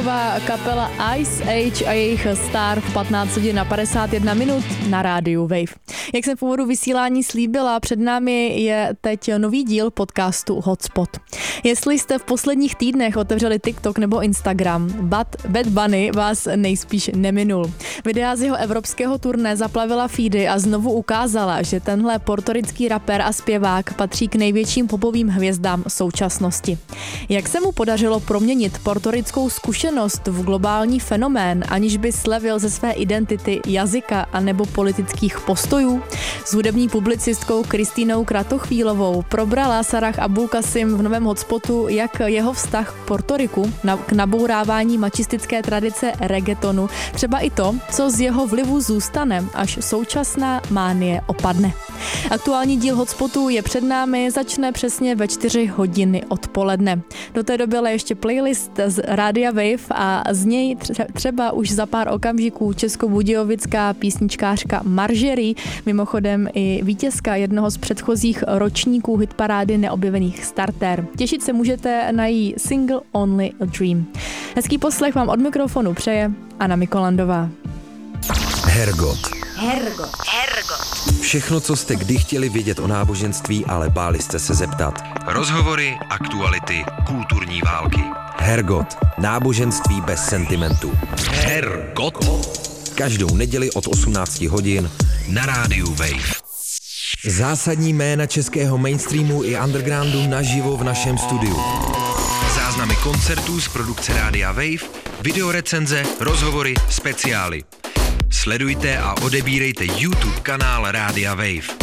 Nová kapela Ice Age a jejich Star v 15 hodin a 51 minut na rádiu Wave. Jak jsem v úvodu vysílání slíbila, před námi je teď nový díl podcastu Hotspot. Jestli jste v posledních týdnech otevřeli TikTok nebo Instagram, Bad Bunny vás nejspíš neminul. Videa z jeho evropského turné zaplavila feedy a znovu ukázala, že tenhle portorický rapper a zpěvák patří k největším popovým hvězdám současnosti. Jak se mu podařilo proměnit portorickou zkušenost v globální fenomén, aniž by slevil ze své identity, jazyka a nebo politických postojů? S hudební publicistkou Kristýnou Kratochvílovou probrala Sarah Abulkasim v novém Hotspotu, jak jeho vztah k Portoriku k nabourávání mačistické tradice reggaetonu, třeba i to, co z jeho vlivu zůstane, až současná mánie opadne. Aktuální díl Hotspotu je před námi, začne přesně ve 4 hodiny odpoledne. Do té doby ale ještě playlist z Rádia Wave a z něj třeba už za pár okamžiků českobudějovická písničkářka Marjorie, mimochodem i vítězka jednoho z předchozích ročníků hitparády neobjevených starter. Těšit se můžete na její single Only a Dream. Hezký poslech vám od mikrofonu přeje Anna Mikolandová. Hergot. Všechno, co jste kdy chtěli vědět o náboženství, ale báli jste se zeptat. Rozhovory, aktuality, kulturní války. Hergot. Náboženství bez sentimentu. Hergot. Každou neděli od 18 hodin na rádiu Wave. Zásadní jména českého mainstreamu i undergroundu naživo v našem studiu. Záznamy koncertů z produkce Rádia Wave, videorecenze, rozhovory, speciály. Sledujte a odebírejte YouTube kanál Rádia Wave.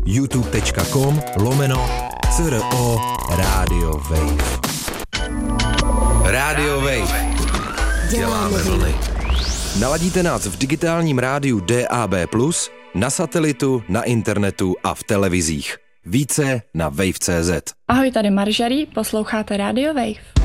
youtube.com/CRO Radio Wave. Radio Wave. Děláme vlny. Naladíte nás v digitálním rádiu DAB+, na satelitu, na internetu a v televizích. Více na wave.cz. Ahoj, tady Marjorie, posloucháte Radio Wave.